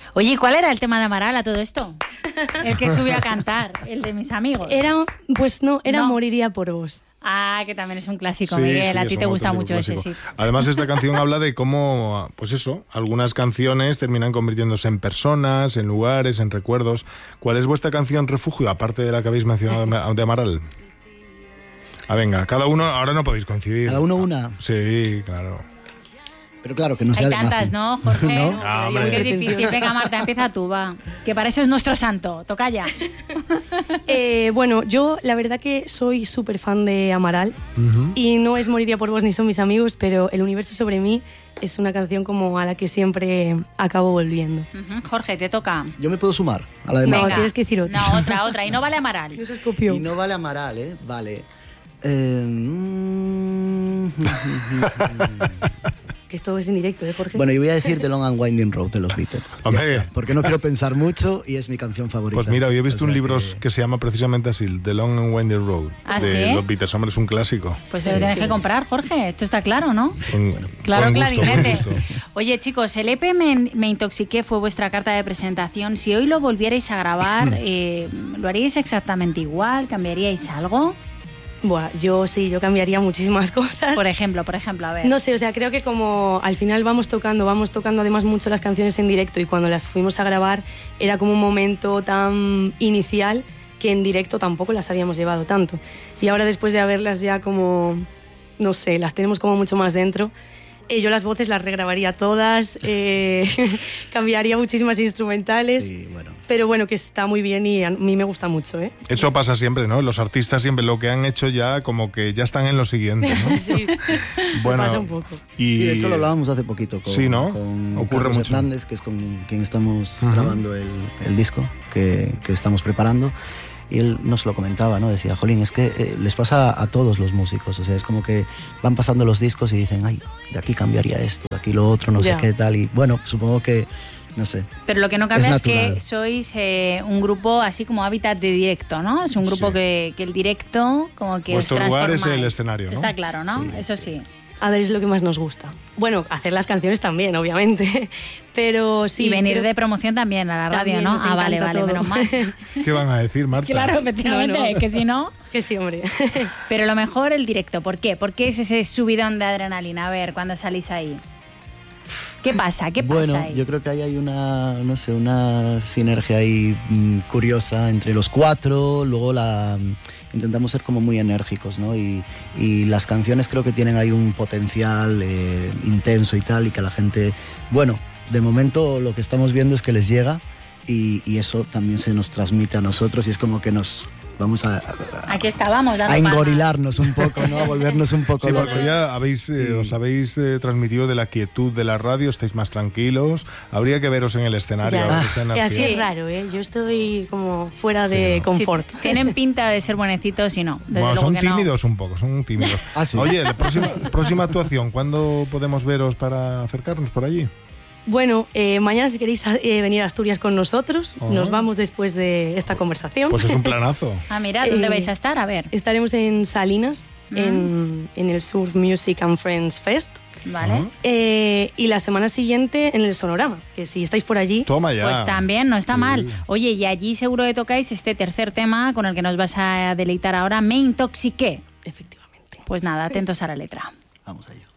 Oye, ¿cuál era el tema de Amaral a todo esto? El que subió a cantar, el de mis amigos. Era Moriría por vos. Ah, que también es un clásico, sí, Miguel. Sí, a ti te gusta mucho clásico. Ese, sí. Además, esta canción habla de cómo, pues eso, algunas canciones terminan convirtiéndose en personas, en lugares, en recuerdos. ¿Cuál es vuestra canción refugio, aparte de la que habéis mencionado de Amaral? Venga, cada uno, ahora no podéis coincidir. ¿Cada uno una? Sí, claro. Pero claro, que no sea Hay tantas, ¿no, Jorge? ¿No? Qué difícil. Venga, Marta, empieza tú, va. Que para eso es nuestro santo. Toca ya. Bueno, yo la verdad que soy súper fan de Amaral. Y no es Moriría por vos ni Son mis amigos, pero El universo sobre mí es una canción como a la que siempre acabo volviendo. Jorge, te toca. Yo me puedo sumar a la de No, tienes que decir otra. No, otra. Y no vale Amaral. No se escopió. Y no vale Amaral, ¿eh? Vale. Que esto es en directo, ¿eh, Jorge? Bueno, yo voy a decir The Long and Winding Road de los Beatles. Porque no quiero pensar mucho y es mi canción favorita. Pues mira, hoy he visto un libro que se llama precisamente así, The Long and Winding Road, de los Beatles. Hombre, es un clásico. Pues te lo tienes que comprar, Jorge. Esto está claro, ¿no? Claro, clarinete. Oye, chicos, el EP Me Intoxiqué fue vuestra carta de presentación. Si hoy lo volvierais a grabar, ¿lo haríais exactamente igual? ¿Cambiaríais algo? Buah, yo cambiaría muchísimas cosas. Por ejemplo, a ver. No sé, o sea, creo que como al final vamos tocando además mucho las canciones en directo y cuando las fuimos a grabar era como un momento tan inicial que en directo tampoco las habíamos llevado tanto. Y ahora después de haberlas ya como, no sé, las tenemos como mucho más dentro. Yo las voces las regrabaría todas, cambiaría muchísimas instrumentales, sí, bueno. Pero bueno, que está muy bien y a mí me gusta mucho, ¿eh? Eso pasa siempre, ¿no? Los artistas siempre lo que han hecho ya como que ya están en lo siguiente, ¿no? Sí, bueno, pasa un poco. Sí, de hecho lo hablábamos hace poquito con, sí, ¿no? Con Ocurre Carlos mucho. Hernández, que es con quien estamos grabando el disco que estamos preparando. Y él nos lo comentaba, ¿no? Decía, jolín, es que les pasa a todos los músicos. O sea, es como que van pasando los discos y dicen, ay, de aquí cambiaría esto, de aquí lo otro, no sé qué tal. Y bueno, supongo que, no sé. Pero lo que no cambia es que sois un grupo así como hábitat de directo, ¿no? Es un grupo que el directo como que vuestro lugar es el escenario, ¿no? Está claro, ¿no? Sí, eso sí. A ver, es lo que más nos gusta. Bueno, hacer las canciones también, obviamente. Pero sí. Y venir de promoción también a la radio, ¿no? Vale, todo. Menos mal. ¿Qué van a decir, Marta? Claro, efectivamente, no. Que si no. Que sí, hombre. Pero lo mejor el directo. ¿Por qué? ¿Por qué es ese subidón de adrenalina? A ver, cuando salís ahí. ¿Qué pasa? Bueno, ahí? yo creo que ahí hay una sinergia ahí curiosa entre los cuatro. Luego intentamos ser como muy enérgicos, ¿no? Y las canciones creo que tienen ahí un potencial intenso y tal, y que a la gente, bueno, de momento lo que estamos viendo es que les llega y eso también se nos transmite a nosotros y es como que nos vamos aquí estábamos dando a engorilarnos un poco, ¿no? A volvernos un poco locos. Porque ya os habéis transmitido de la quietud de la radio, estáis más tranquilos. Habría que veros en el escenario. Así es raro, ¿eh? Yo estoy como fuera de confort. Sí, tienen pinta de ser buenecitos y no. Bueno, son tímidos un poco, son tímidos. ¿Sí? Oye, la próxima actuación, ¿cuándo podemos veros para acercarnos por allí? Bueno, mañana si queréis venir a Asturias con nosotros, nos vamos después de esta conversación. Pues es un planazo. Mira, ¿dónde vais a estar? A ver. Estaremos en Salinas, en el Surf Music and Friends Fest. Vale. Y la semana siguiente en el Sonorama, que si estáis por allí... Toma ya. Pues también, no está mal. Oye, y allí seguro que tocáis este tercer tema con el que nos vas a deleitar ahora, Me Intoxiqué. Efectivamente. Pues nada, atentos a la letra. Vamos a ello.